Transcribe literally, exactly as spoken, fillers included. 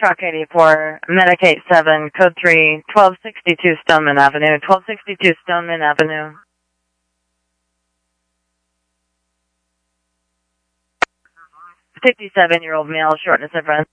Truck eighty-four, Medicate seven, Code three, twelve sixty-two Stoneman Avenue, twelve sixty-two Stoneman Avenue. fifty-seven-year-old male, shortness of breath.